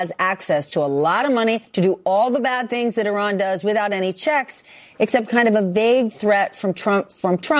has access to a lot of money to do all the bad things that Iran does without any checks, except kind of a vague threat from Trump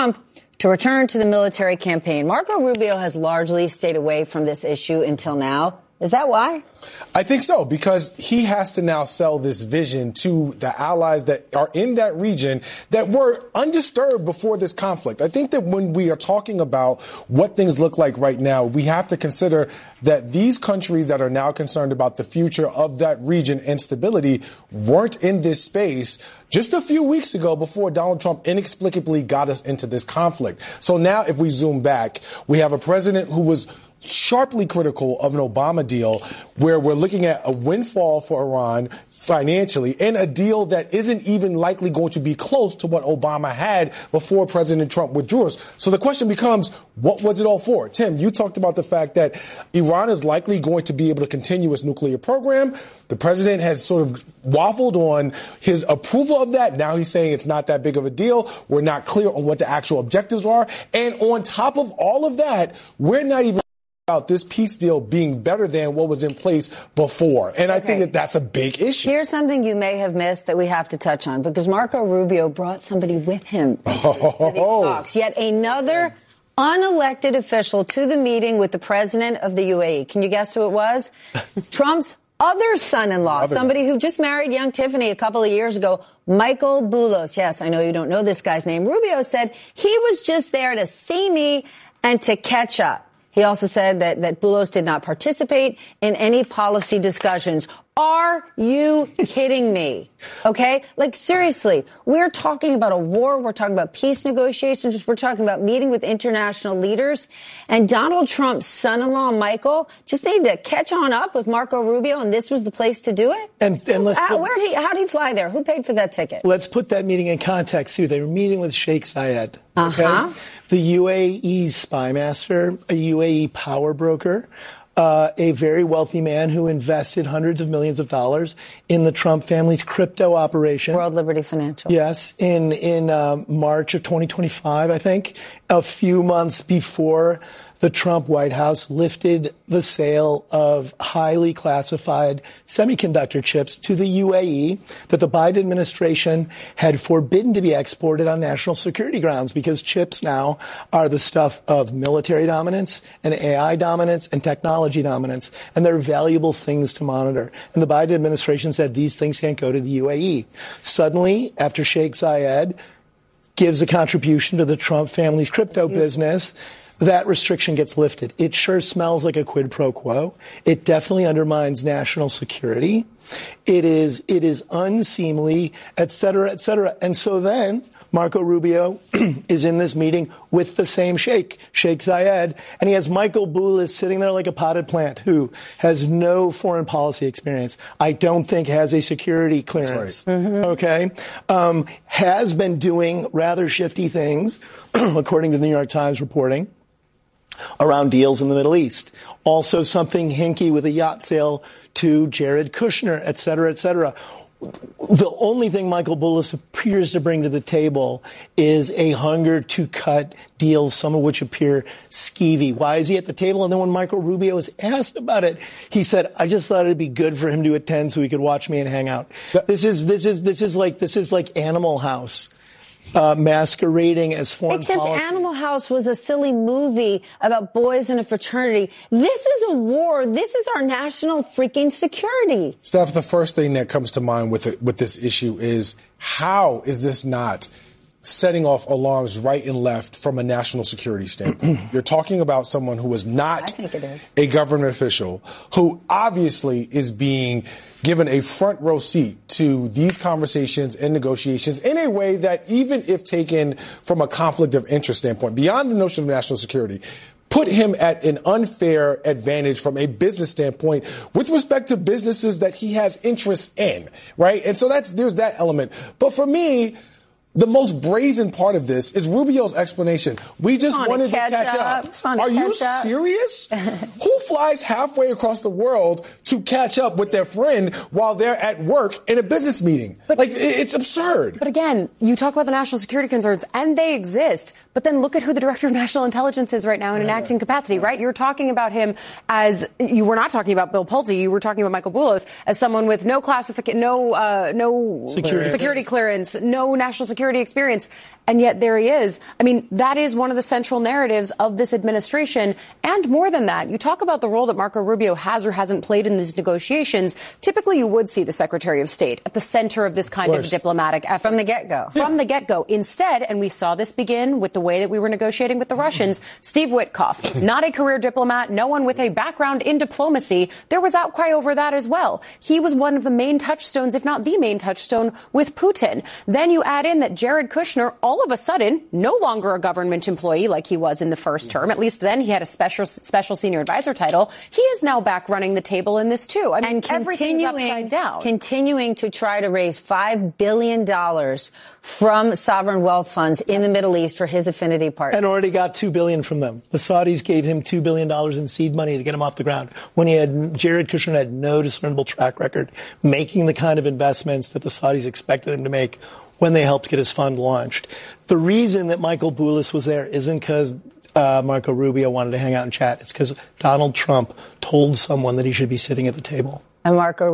to return to the military campaign. Marco Rubio has largely stayed away from this issue until now. Is that why? I think so, because he has to now sell this vision to the allies that are in that region that were undisturbed before this conflict. I think that when we are talking about what things look like right now, we have to consider that these countries that are now concerned about the future of that region and stability weren't in this space just a few weeks ago before Donald Trump inexplicably got us into this conflict. So now if we zoom back, we have a president who was sharply critical of an Obama deal where we're looking at a windfall for Iran financially and a deal that isn't even likely going to be close to what Obama had before President Trump withdrew us. So the question becomes, what was it all for? Tim, you talked about the fact that Iran is likely going to be able to continue its nuclear program. The president has sort of waffled on his approval of that. Now he's saying it's not that big of a deal. We're not clear on what the actual objectives are. And on top of all of that, we're not even about this peace deal being better than what was in place before. And I think that that's a big issue. Here's something you may have missed that we have to touch on, because Marco Rubio brought somebody with him to these talks. Yet another unelected official to the meeting with the president of the UAE. Can you guess who it was? Trump's other son-in-law, somebody who just married young Tiffany a couple of years ago, Michael Boulos. Yes, I know you don't know this guy's name. Rubio said he was just there to see me and to catch up. He also said that Boulos did not participate in any policy discussions. Are you kidding me? Okay? Like, seriously, we're talking about a war. We're talking about peace negotiations. We're talking about meeting with international leaders. And Donald Trump's son-in-law, Michael, just needed to catch on up with Marco Rubio, and this was the place to do it? And how did he fly there? Who paid for that ticket? Let's put that meeting in context, too. They were meeting with Sheikh Zayed. Okay? The UAE spy master, a UAE power broker, a very wealthy man who invested hundreds of millions of dollars in the Trump family's crypto operation. World Liberty Financial. Yes, in March of 2025, I think, a few months before the Trump White House lifted the sale of highly classified semiconductor chips to the UAE that the Biden administration had forbidden to be exported on national security grounds, because chips now are the stuff of military dominance and AI dominance and technology dominance, and they're valuable things to monitor. And the Biden administration said these things can't go to the UAE. Suddenly, after Sheikh Zayed gives a contribution to the Trump family's crypto business, that restriction gets lifted. It sure smells like a quid pro quo. It definitely undermines national security. It is unseemly, et cetera, et cetera. And so then Marco Rubio is in this meeting with the same Sheikh Zayed, and he has Michael Boulos sitting there like a potted plant who has no foreign policy experience. I don't think has a security clearance. Right. Okay? Has been doing rather shifty things, according to the New York Times reporting, around deals in the Middle East. Also something hinky with a yacht sale to Jared Kushner, et cetera, et cetera. The only thing Michael Boulos appears to bring to the table is a hunger to cut deals, some of which appear skeevy. Why is he at the table? And then when Michael Rubio was asked about it, he said, "I just thought it'd be good for him to attend so he could watch me and hang out." This is like Animal House. Masquerading as foreign policy. Except Animal House was a silly movie about boys in a fraternity. This is a war. This is our national freaking security. Steph, the first thing that comes to mind with this issue is, how is this not setting off alarms right and left from a national security standpoint? You're talking about someone who is not a government official, who obviously is being given a front row seat to these conversations and negotiations in a way that, even if taken from a conflict of interest standpoint, beyond the notion of national security, put him at an unfair advantage from a business standpoint with respect to businesses that he has interest in, right? And so there's that element. But for me, the most brazen part of this is Rubio's explanation. We just wanted to catch up. Are you serious? Who flies halfway across the world to catch up with their friend while they're at work in a business meeting? It's absurd. But again, you talk about the national security concerns, and they exist. But then look at who the director of national intelligence is right now in an acting capacity, right? You're talking about him as you were not talking about Bill Pulte. You were talking about Michael Boulos as someone with no security clearance, no national security experience. And yet there he is. I mean, that is one of the central narratives of this administration. And more than that, you talk about the role that Marco Rubio has or hasn't played in these negotiations. Typically, you would see the Secretary of State at the center of this kind of diplomatic effort. From the get-go. From the get-go. Instead, and we saw this begin with the way that we were negotiating with the Russians, Steve Witkoff, not a career diplomat, no one with a background in diplomacy. There was outcry over that as well. He was one of the main touchstones, if not the main touchstone, with Putin. Then you add in that Jared Kushner, all of a sudden, no longer a government employee like he was in the first term. At least then he had a special senior advisor title. He is now back running the table in this too. I mean, and everything's upside down. Continuing to try to raise $5 billion from sovereign wealth funds in the Middle East for his affinity partner. And already got $2 billion from them. The Saudis gave him $2 billion in seed money to get him off the ground when Jared Kushner had no discernible track record making the kind of investments that the Saudis expected him to make when they helped get his fund launched. The reason that Michael Boulos was there isn't because Marco Rubio wanted to hang out and chat. It's because Donald Trump told someone that he should be sitting at the table. And Marco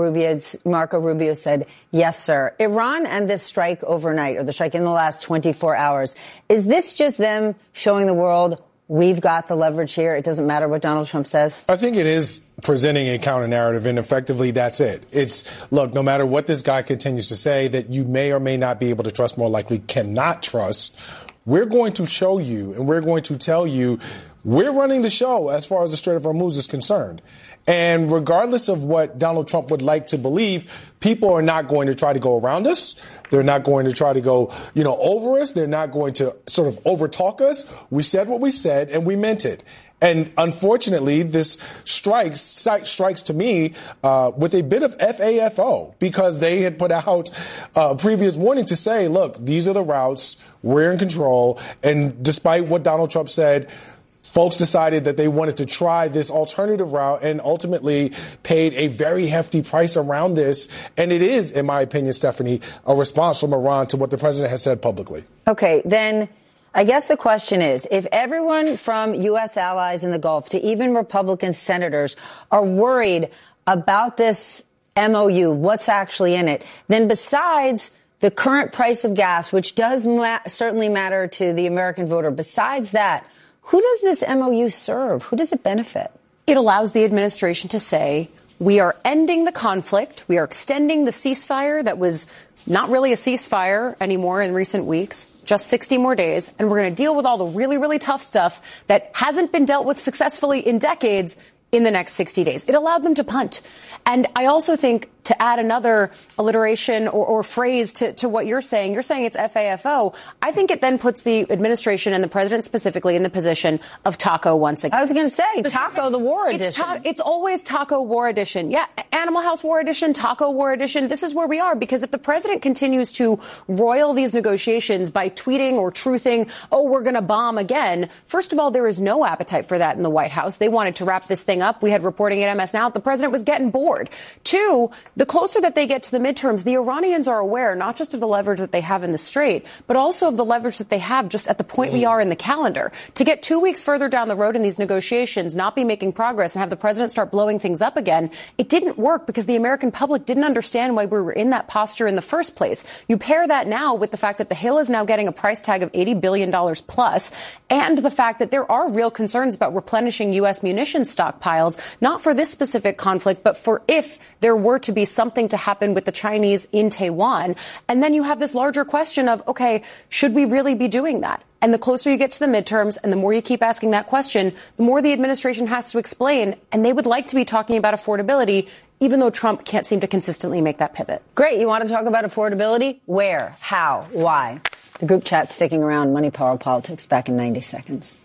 Rubio said, yes, sir. Iran and this strike overnight, or the strike in the last 24 hours, is this just them showing the world we've got the leverage here? It doesn't matter what Donald Trump says? I think it is presenting a counter narrative, and effectively that's it. It's, look, no matter what this guy continues to say that you may or may not be able to trust, more likely cannot trust, we're going to show you and we're going to tell you we're running the show as far as the Strait of Hormuz is concerned. And regardless of what Donald Trump would like to believe, people are not going to try to go around us. They're not going to try to go, over us. They're not going to sort of overtalk us. We said what we said, and we meant it. And unfortunately, this strikes to me with a bit of FAFO, because they had put out a previous warning to say, look, these are the routes. We're in control. And despite what Donald Trump said, folks decided that they wanted to try this alternative route and ultimately paid a very hefty price around this. And it is, in my opinion, Stephanie, a response from Iran to what the president has said publicly. Okay, then I guess the question is, if everyone from U.S. allies in the Gulf to even Republican senators are worried about this MOU, what's actually in it, then besides the current price of gas, which does certainly matter to the American voter, besides that, who does this MOU serve? Who does it benefit? It allows the administration to say, we are ending the conflict. We are extending the ceasefire that was not really a ceasefire anymore in recent weeks, just 60 more days. And we're going to deal with all the really, really tough stuff that hasn't been dealt with successfully in decades in the next 60 days. It allowed them to punt. And I also think, to add another alliteration or phrase to what you're saying it's FAFO. I think it then puts the administration and the president specifically in the position of taco once again. I was going to say, taco the war edition. It's always taco war edition. Yeah, Animal House war edition, taco war edition. This is where we are, because if the president continues to roil these negotiations by tweeting or truthing, we're going to bomb again, first of all, there is no appetite for that in the White House. They wanted to wrap this thing up. We had reporting at MS Now. The president was getting bored. Two, the closer that they get to the midterms, the Iranians are aware not just of the leverage that they have in the Strait, but also of the leverage that they have just at the point we are in the calendar. To get 2 weeks further down the road in these negotiations, not be making progress, and have the president start blowing things up again, it didn't work because the American public didn't understand why we were in that posture in the first place. You pair that now with the fact that the Hill is now getting a price tag of $80 billion plus, and the fact that there are real concerns about replenishing U.S. munitions stockpiles, not for this specific conflict, but for if there were to be something to happen with the Chinese in Taiwan. And then you have this larger question of, okay, should we really be doing that? And the closer you get to the midterms and the more you keep asking that question, the more the administration has to explain. And they would like to be talking about affordability, even though Trump can't seem to consistently make that pivot. Great. You want to talk about affordability? Where? How? Why? The group chat's sticking around. Money, Power, Politics, back in 90 seconds.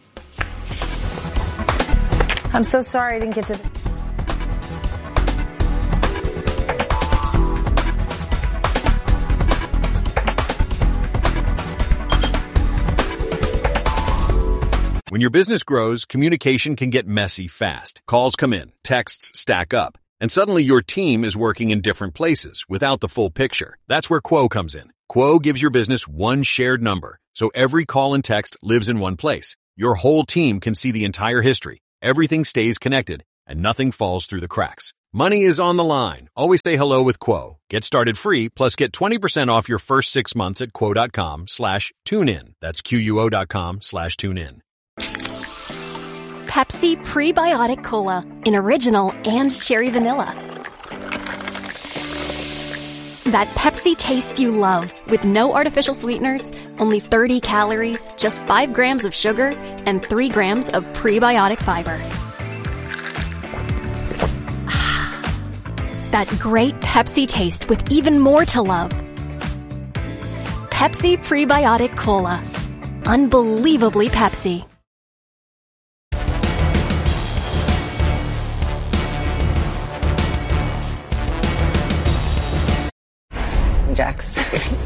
I'm so sorry I didn't get to... your business grows, communication can get messy fast. Calls come in, texts stack up, and suddenly your team is working in different places without the full picture. That's where Quo comes in. Quo gives your business one shared number, so every call and text lives in one place. Your whole team can see the entire history. Everything stays connected, and nothing falls through the cracks. Money is on the line. Always say hello with Quo. Get started free, plus get 20% off your first 6 months at quo.com/tunein. That's QUO.com/tunein. Pepsi Prebiotic Cola in original and cherry vanilla. That Pepsi taste you love with no artificial sweeteners, only 30 calories, just 5 grams of sugar, and 3 grams of prebiotic fiber. That great Pepsi taste with even more to love. Pepsi Prebiotic Cola. Unbelievably Pepsi. Jax.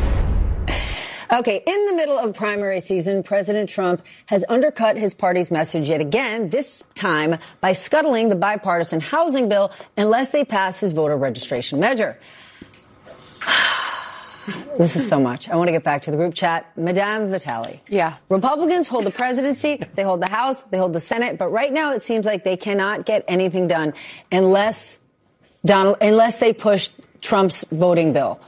Okay, in the middle of primary season, President Trump has undercut his party's message yet again, this time by scuttling the bipartisan housing bill unless they pass his voter registration measure. This is so much. I want to get back to the group chat. Madame Vitale. Yeah. Republicans hold the presidency, they hold the House, they hold the Senate, but right now it seems like they cannot get anything done unless they push Trump's voting bill.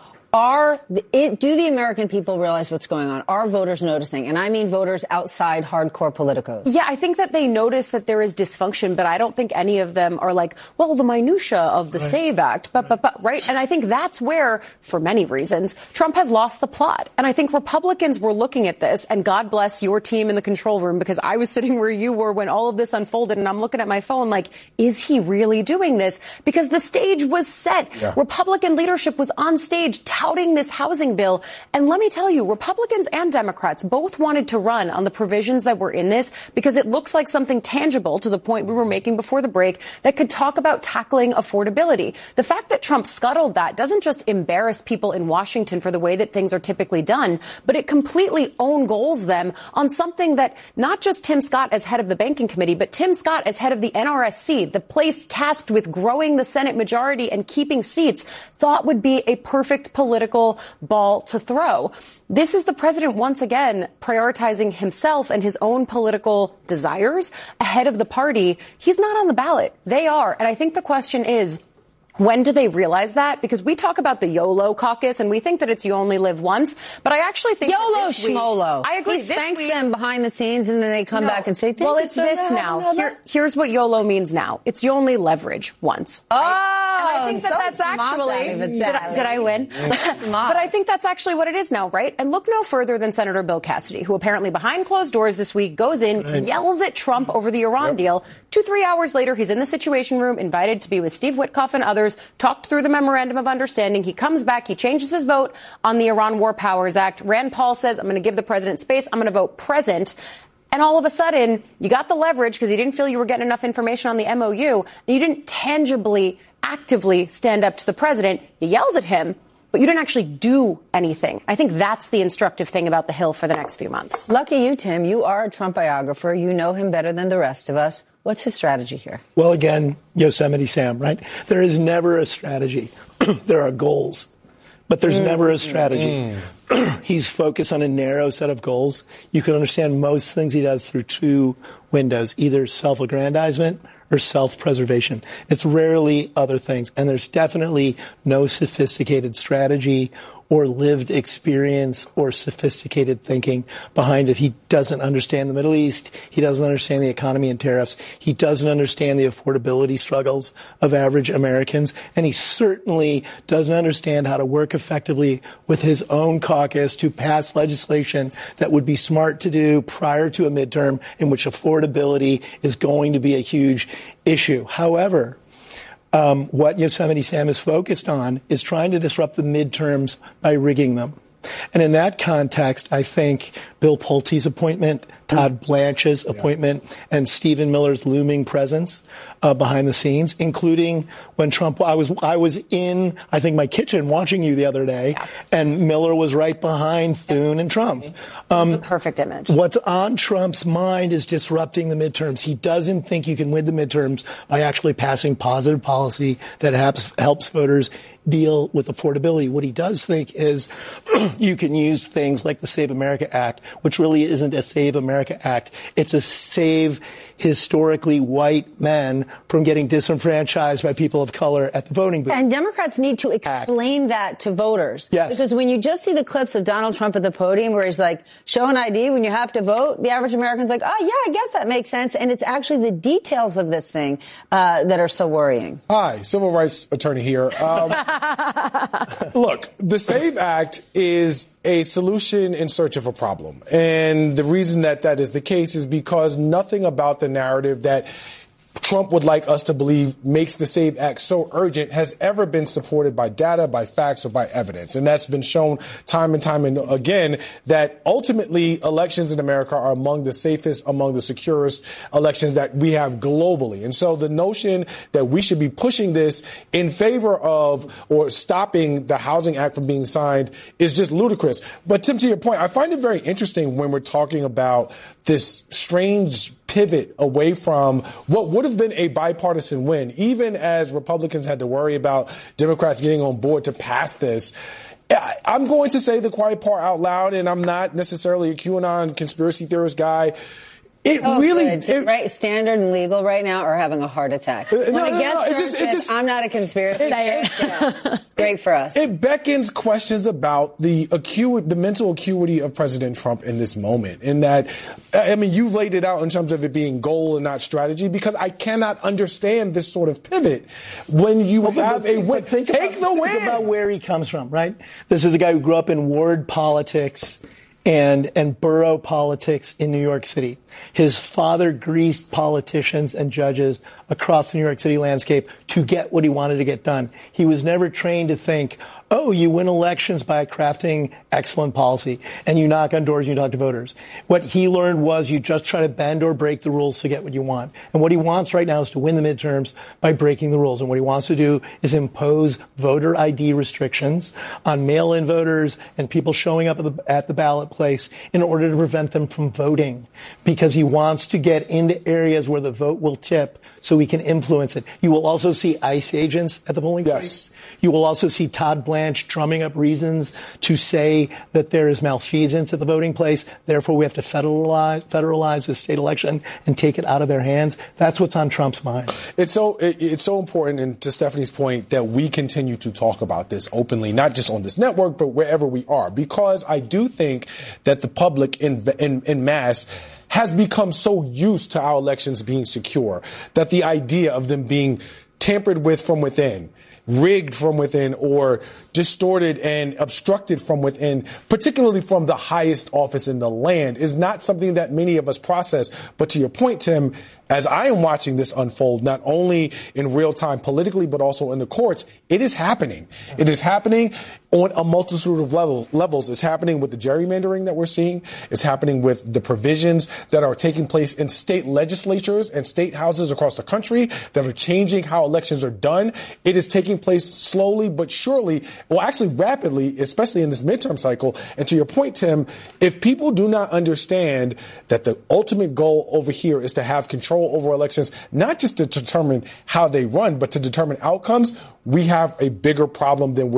Do the American people realize what's going on? Are voters noticing? And I mean voters outside hardcore politicos. Yeah, I think that they notice that there is dysfunction, but I don't think any of them are like, well, the minutia of the SAVE Act, right? And I think that's where, for many reasons, Trump has lost the plot. And I think Republicans were looking at this, and God bless your team in the control room, because I was sitting where you were when all of this unfolded, and I'm looking at my phone like, is he really doing this? Because the stage was set. Yeah. Republican leadership was on stage touting this housing bill. And let me tell you, Republicans and Democrats both wanted to run on the provisions that were in this because it looks like something tangible, to the point we were making before the break, that could talk about tackling affordability. The fact that Trump scuttled that doesn't just embarrass people in Washington for the way that things are typically done, but it completely own goals them on something that not just Tim Scott as head of the Banking Committee, but Tim Scott as head of the NRSC, the place tasked with growing the Senate majority and keeping seats, thought would be a perfect political ball to throw. This is the president once again prioritizing himself and his own political desires ahead of the party. He's not on the ballot. They are. And I think the question is, when do they realize that? Because we talk about the YOLO caucus and we think that it's you only live once. But I actually think YOLO schmolo. I agree. He thanks them behind the scenes and then they come back and say, thank well, you it's so this much. now. Here's what YOLO means now. It's you only leverage once. Right? And I think that's actually, did I win? But I think that's actually what it is now, right? And look no further than Senator Bill Cassidy, who apparently behind closed doors this week goes in, yells at Trump over the Iran deal. 2-3 hours later, he's in the Situation Room, invited to be with Steve Witkoff and others, talked through the memorandum of understanding. He comes back, he changes his vote on the Iran War Powers Act. Rand Paul says, I'm going to give the president space, I'm going to vote present. And all of a sudden, you got the leverage because you didn't feel you were getting enough information on the MOU, and you didn't tangibly, actively stand up to the president. You yelled at him, but you didn't actually do anything. I think that's the instructive thing about the Hill for the next few months. Lucky you, Tim. You are a Trump biographer. You know him better than the rest of us. What's his strategy here? Well, again, Yosemite Sam, right? There is never a strategy. There are goals, but there's never a strategy. He's focused on a narrow set of goals. You can understand most things he does through two windows, either self-aggrandizement or self-preservation. It's rarely other things. And there's definitely no sophisticated strategy or lived experience or sophisticated thinking behind it. He doesn't understand the Middle East. He doesn't understand the economy and tariffs. He doesn't understand the affordability struggles of average Americans. And he certainly doesn't understand how to work effectively with his own caucus to pass legislation that would be smart to do prior to a midterm in which affordability is going to be a huge issue. However, what Yosemite Sam is focused on is trying to disrupt the midterms by rigging them. And in that context, I think Bill Pulte's appointment, Todd Blanche's appointment, and Stephen Miller's looming presence behind the scenes, including when Trump, I was in, I think, my kitchen watching you the other day, and Miller was right behind Thune and Trump. That's the perfect image. What's on Trump's mind is disrupting the midterms. He doesn't think you can win the midterms by actually passing positive policy that helps voters deal with affordability. What he does think is you can use things like the Save America Act, which really isn't a Save America Act. It's a save historically white men from getting disenfranchised by people of color at the voting booth. And Democrats need to explain that to voters. Yes. Because when you just see the clips of Donald Trump at the podium where he's like, show an ID when you have to vote, the average American's like, oh, yeah, I guess that makes sense. And it's actually the details of this thing that are so worrying. Hi, civil rights attorney here. Look, the SAVE Act is a solution in search of a problem. And the reason that that is the case is because nothing about the narrative that Trump would like us to believe makes the SAVE Act so urgent has ever been supported by data, by facts, or by evidence. And that's been shown time and time again that ultimately elections in America are among the safest, among the securest elections that we have globally. And so the notion that we should be pushing this in favor of or stopping the Housing Act from being signed is just ludicrous. But Tim, to your point, I find it very interesting when we're talking about this strange pivot away from what would have been a bipartisan win, even as Republicans had to worry about Democrats getting on board to pass this. I'm going to say the quiet part out loud, and I'm not necessarily a QAnon conspiracy theorist guy. Standard and Legal right now are having a heart attack. I'm not a conspiracy theorist. Great for us. It beckons questions about the mental acuity of President Trump in this moment. In that, I mean, you've laid it out in terms of it being goal and not strategy, because I cannot understand this sort of pivot when you have a win. Take the win. Think about where he comes from, right? This is a guy who grew up in ward politics and borough politics in New York City. His father greased politicians and judges across the New York City landscape to get what he wanted to get done. He was never trained to think, oh, you win elections by crafting excellent policy and you knock on doors and you talk to voters. What he learned was you just try to bend or break the rules to get what you want. And what he wants right now is to win the midterms by breaking the rules. And what he wants to do is impose voter ID restrictions on mail-in voters and people showing up at the ballot place in order to prevent them from voting, because he wants to get into areas where the vote will tip so he can influence it. You will also see ICE agents at the polling place. You will also see Todd Blanche drumming up reasons to say that there is malfeasance at the voting place. Therefore, we have to federalize the state election and take it out of their hands. That's what's on Trump's mind. It's so important, and to Stephanie's point, that we continue to talk about this openly, not just on this network, but wherever we are, because I do think that the public in mass has become so used to our elections being secure that the idea of them being tampered with from within, rigged from within, or distorted and obstructed from within, particularly from the highest office in the land, is not something that many of us process. But to your point, Tim, as I am watching this unfold, not only in real time politically, but also in the courts, it is happening. It is happening on a multitude of levels. It's happening with the gerrymandering that we're seeing. It's happening with the provisions that are taking place in state legislatures and state houses across the country that are changing how elections are done. It is taking place slowly but surely, well, actually rapidly, especially in this midterm cycle. And to your point, Tim, if people do not understand that the ultimate goal over here is to have control over elections, not just to determine how they run, but to determine outcomes, we have a bigger problem than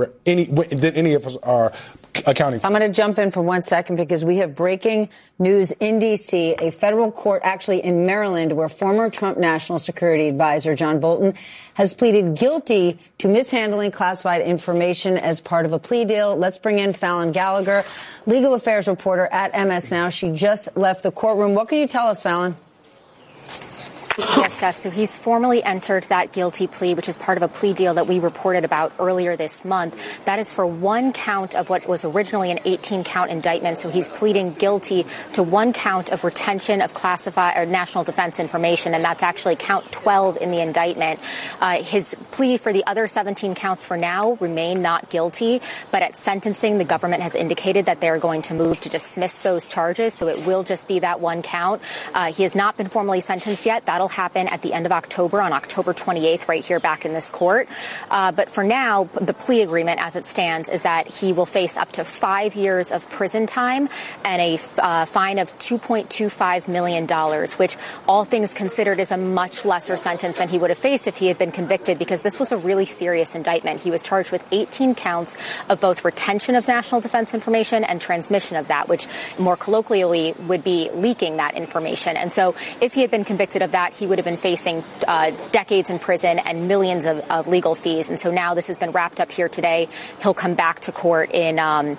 any of us are accounting for. I'm going to jump in for 1 second because we have breaking news in D.C. A federal court, actually in Maryland, where former Trump National Security Advisor John Bolton has pleaded guilty to mishandling classified information as part of a plea deal. Let's bring in Fallon Gallagher, legal affairs reporter at MS Now. She just left the courtroom. What can you tell us, Fallon? Yes, Steph. So he's formally entered that guilty plea, which is part of a plea deal that we reported about earlier this month. That is for one count of what was originally an 18-count indictment. So he's pleading guilty to one count of retention of classified or national defense information, and that's actually count 12 in the indictment. His plea for the other 17 counts for now remain not guilty, but at sentencing, the government has indicated that they're going to move to dismiss those charges, so it will just be that one count. He has not been formally sentenced yet. That'll happen at the end of October, on October 28th, right here back in this court. But for now, the plea agreement as it stands is that he will face up to 5 years of prison time and a fine of $2.25 million, which all things considered is a much lesser sentence than he would have faced if he had been convicted, because this was a really serious indictment. He was charged with 18 counts of both retention of national defense information and transmission of that, which more colloquially would be leaking that information. And so if he had been convicted of that, he would have been facing decades in prison and millions of legal fees. And so now this has been wrapped up here today. He'll come back to court in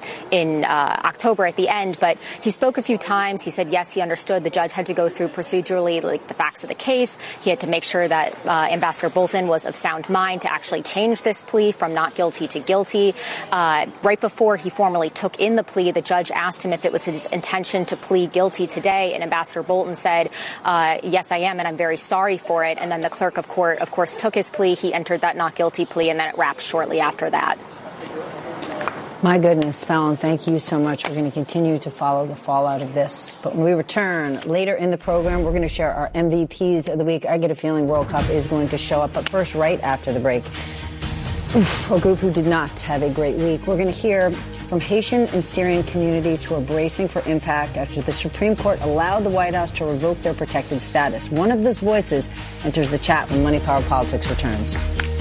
October at the end. But he spoke a few times. He said, yes, he understood the judge had to go through procedurally like the facts of the case. He had to make sure that Ambassador Bolton was of sound mind to actually change this plea from not guilty to guilty. Right before he formally took in the plea, the judge asked him if it was his intention to plead guilty today. And Ambassador Bolton said, yes, I am, and I'm very sorry for it. And then the clerk of court, of course, took his plea. He entered that not guilty plea, and then it wrapped shortly after that. My goodness, Fallon, thank you so much. We're going to continue to follow the fallout of this. But when we return later in the program, we're going to share our MVPs of the week. I get a feeling World Cup is going to show up. But first, right after the break, a group who did not have a great week. We're going to hear from Haitian and Syrian communities who are bracing for impact after the Supreme Court allowed the White House to revoke their protected status. One of those voices enters the chat when Money, Power, Politics returns.